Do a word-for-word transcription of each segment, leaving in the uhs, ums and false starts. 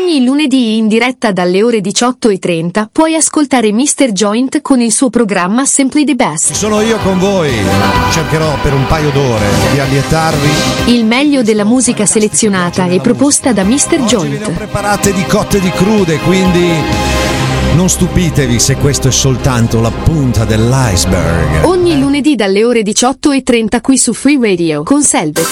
Ogni lunedì in diretta dalle ore diciotto e trenta puoi ascoltare mister Joint con il suo programma Simply the Best. Sono io con voi, cercherò per un paio d'ore di allietarvi. Il meglio della musica selezionata e proposta da mister Joint. Ne ho preparate di cotte e di crude, quindi non stupitevi se questo è soltanto la punta dell'iceberg. Ogni lunedì dalle ore diciotto e trenta qui su Free Radio con Selve.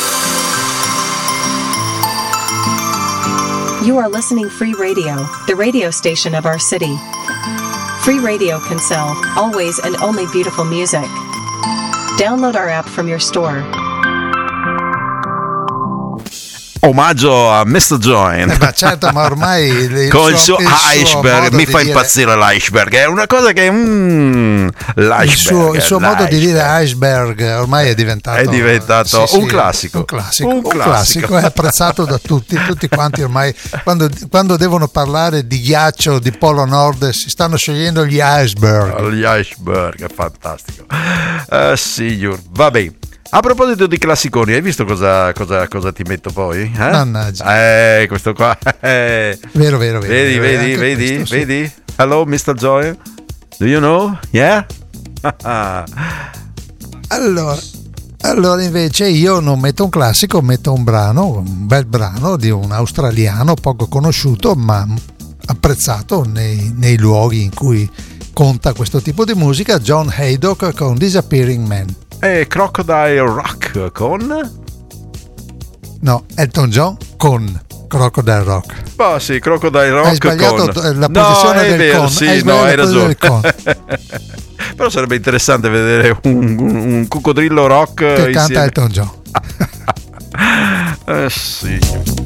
You are listening Free Radio, the radio station of our city. Free Radio can sell, always and only beautiful music. Download our app from your store. Omaggio a mister Joint. Eh, ma certo, ma ormai il con il suo, suo il iceberg suo mi fa dire... impazzire l'iceberg, è una cosa che mm, l'iceberg, il suo, il suo modo di dire iceberg ormai è diventato è diventato sì, un, sì, classico. un classico un un classico classico è apprezzato da tutti tutti quanti ormai quando, quando devono parlare di ghiaccio di Polo Nord si stanno scegliendo gli iceberg. Gli iceberg è fantastico. Uh, signor, vabbè. A proposito di classiconi, hai visto cosa, cosa, cosa ti metto poi? Eh? Mannaggia. Eh, questo qua. Eh. Vero, vero, vero. Vedi, vero, vedi, vedi, questo, vedi? sì. Hello, mister Joy. Do you know? Yeah? allora, allora, invece io non metto un classico, metto un brano, un bel brano di un australiano poco conosciuto, ma apprezzato nei, nei luoghi in cui conta questo tipo di musica, John Haydock con Disappearing Man. E Crocodile Rock con? No, Elton John con Crocodile Rock. Oh sì, Crocodile Rock. Hai sbagliato con... la posizione no, del vero, con. Sì, hai no, hai la ragione. Del con. Però sarebbe interessante vedere un, un, un coccodrillo rock che insieme. canta Elton John. Eh sì.